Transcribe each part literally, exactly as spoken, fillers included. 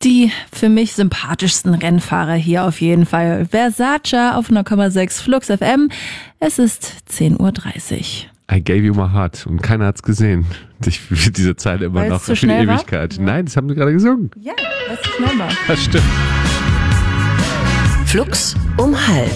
Die für mich sympathischsten Rennfahrer hier auf jeden Fall. Versace auf null Komma sechs Flux F M. Es ist zehn Uhr dreißig. I gave you my heart und keiner hat's gesehen. Ich für diese Zeit immer Weil noch es zu für die schnell war? Ewigkeit. Nein, das haben sie gerade gesungen. Ja, das ist normal. Das stimmt. Flux um halb.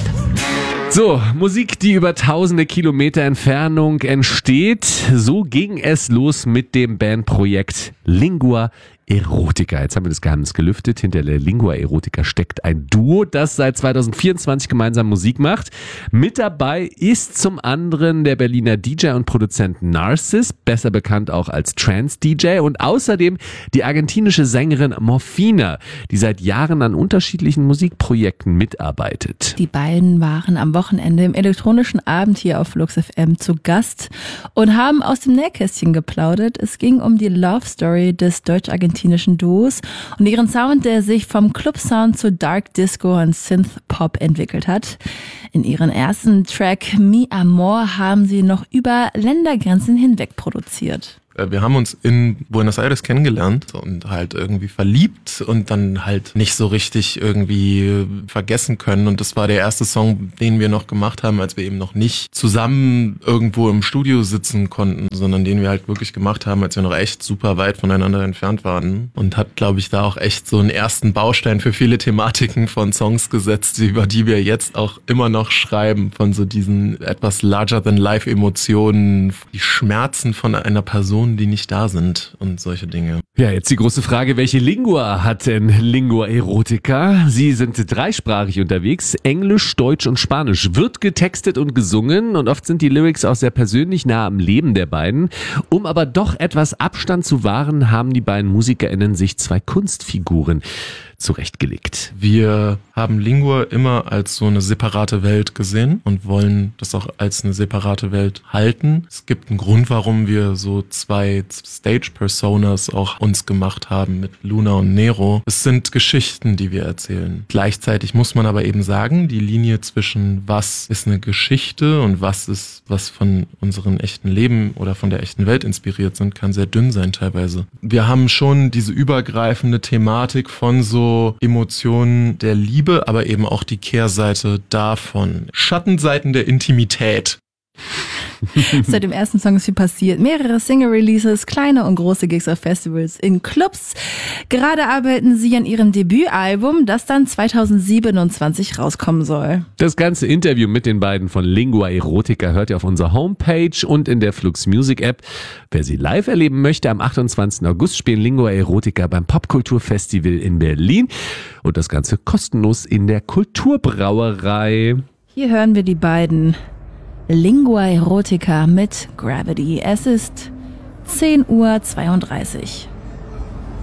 So, Musik, die über tausende Kilometer Entfernung entsteht. So ging es los mit dem Bandprojekt Lingua Erotica. Jetzt haben wir das Geheimnis gelüftet. Hinter der Lingua Erotica steckt ein Duo, das seit zwanzig vierundzwanzig gemeinsam Musik macht. Mit dabei ist zum anderen der Berliner D J und Produzent Narcis, besser bekannt auch als Trance-D J, und außerdem die argentinische Sängerin Morphina, die seit Jahren an unterschiedlichen Musikprojekten mitarbeitet. Die beiden waren am Wochenende im elektronischen Abend hier auf Flux F M zu Gast und haben aus dem Nähkästchen geplaudert. Es ging um die Love Story des deutsch-argentinischen Duos und ihren Sound, der sich vom Club-Sound zu Dark Disco und Synth-Pop entwickelt hat. In ihren ersten Track Mi Amor haben sie noch über Ländergrenzen hinweg produziert. Wir haben uns in Buenos Aires kennengelernt und halt irgendwie verliebt und dann halt nicht so richtig irgendwie vergessen können. Und das war der erste Song, den wir noch gemacht haben, als wir eben noch nicht zusammen irgendwo im Studio sitzen konnten, sondern den wir halt wirklich gemacht haben, als wir noch echt super weit voneinander entfernt waren. Und hat, glaube ich, da auch echt so einen ersten Baustein für viele Thematiken von Songs gesetzt, über die wir jetzt auch immer noch schreiben, von so diesen etwas larger-than-life-Emotionen, die Schmerzen von einer Person, die nicht da sind und solche Dinge. Ja, jetzt die große Frage, welche Lingua hat denn Lingua Erotica? Sie sind dreisprachig unterwegs, Englisch, Deutsch und Spanisch. Wird getextet und gesungen und oft sind die Lyrics auch sehr persönlich nah am Leben der beiden. Um aber doch etwas Abstand zu wahren, haben die beiden MusikerInnen sich zwei Kunstfiguren zurechtgelegt. Wir haben Lingua immer als so eine separate Welt gesehen und wollen das auch als eine separate Welt halten. Es gibt einen Grund, warum wir so zwei Stage-Personas auch uns gemacht haben mit Luna und Nero. Es sind Geschichten, die wir erzählen. Gleichzeitig muss man aber eben sagen, die Linie zwischen was ist eine Geschichte und was ist was von unserem echten Leben oder von der echten Welt inspiriert sind, kann sehr dünn sein teilweise. Wir haben schon diese übergreifende Thematik von so Emotionen der Liebe, aber eben auch die Kehrseite davon. Schattenseiten der Intimität. Seit dem ersten Song ist viel passiert. Mehrere Single-Releases, kleine und große Gigs auf Festivals, in Clubs. Gerade arbeiten sie an ihrem Debütalbum, das dann zwanzig siebenundzwanzig rauskommen soll. Das ganze Interview mit den beiden von Lingua Erotica hört ihr auf unserer Homepage und in der Flux Music App. Wer sie live erleben möchte, am achtundzwanzigsten August spielen Lingua Erotica beim Popkulturfestival in Berlin. Und das Ganze kostenlos in der Kulturbrauerei. Hier hören wir die beiden. Lingua Erotica mit Gravity. Es ist zehn Uhr zweiunddreißig.